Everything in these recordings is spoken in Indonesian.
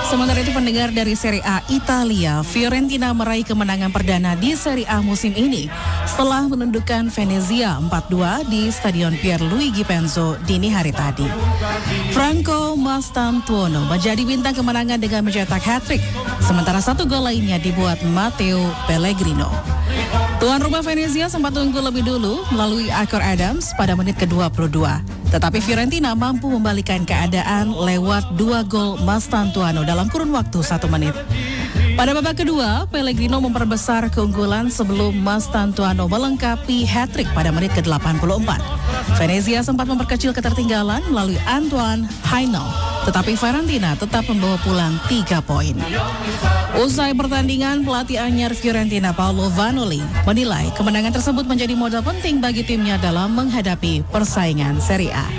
Sementara itu pendengar dari Serie A Italia, Fiorentina meraih kemenangan perdana di Serie A musim ini setelah menundukkan Venezia 4-2 di Stadion Pierluigi Penzo dini hari tadi. Franco Mastantuono menjadi bintang kemenangan dengan mencetak hat-trick, sementara satu gol lainnya dibuat Matteo Pellegrino. Tuan rumah Venezia sempat unggul lebih dulu melalui Akor Adams pada menit ke-22. Tetapi Fiorentina mampu membalikan keadaan lewat 2 gol Mastantuono dalam kurun waktu 1 menit. Pada babak kedua, Pellegrino memperbesar keunggulan sebelum Mastantuono melengkapi hat-trick pada menit ke-84. Venezia sempat memperkecil ketertinggalan melalui Antoine Hainal, tetapi Fiorentina tetap membawa pulang 3 poin. Usai pertandingan, pelatih anyar Fiorentina Paolo Vanoli menilai kemenangan tersebut menjadi modal penting bagi timnya dalam menghadapi persaingan Serie A.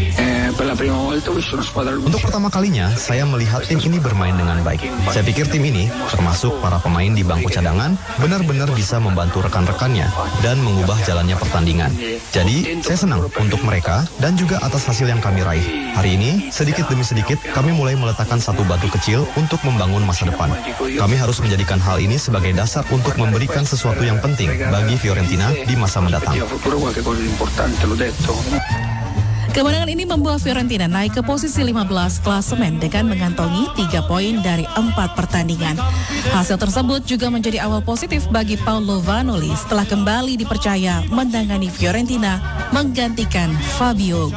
Untuk pertama kalinya, saya melihat tim ini bermain dengan baik. Saya pikir tim ini, termasuk para pemain di bangku cadangan, benar-benar bisa membantu rekan-rekannya dan mengubah jalannya pertandingan. Jadi, saya senang untuk mereka dan juga atas hasil yang kami raih. Hari ini, sedikit demi sedikit, kami mulai meletakkan satu batu kecil untuk membangun masa depan. Kami harus menjadikan hal ini sebagai dasar untuk memberikan sesuatu yang penting bagi Fiorentina di masa mendatang. Kemenangan ini membawa Fiorentina naik ke posisi 15 klasemen dengan mengantongi 3 poin dari 4 pertandingan. Hasil tersebut juga menjadi awal positif bagi Paolo Vanoli setelah kembali dipercaya menangani Fiorentina menggantikan Fabio